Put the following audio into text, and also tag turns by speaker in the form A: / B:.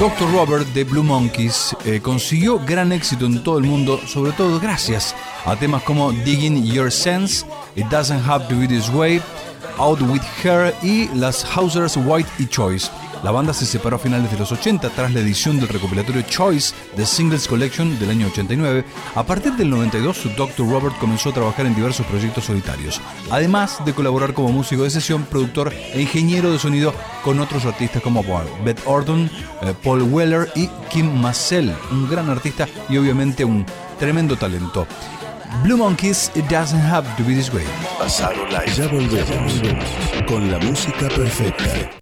A: Dr. Robert de Blue Monkeys consiguió gran éxito en todo el mundo, sobre todo gracias a temas como Digging Your Sense, It Doesn't Have to Be This Way, Out With Her y las Hausers White y Choice. La banda se separó a finales de los 80 tras la edición del recopilatorio Choice The Singles Collection del año 89. A partir del 92, Dr. Robert comenzó a trabajar en diversos proyectos solitarios, además de colaborar como músico de sesión, productor e ingeniero de sonido con otros artistas como Beth Orton, Paul Weller y Kim Massell, un gran artista y obviamente un tremendo talento. Blue Monkeys, It Doesn't Have to Be This Way.
B: Pasaron la. Ya volvemos con la música perfecta.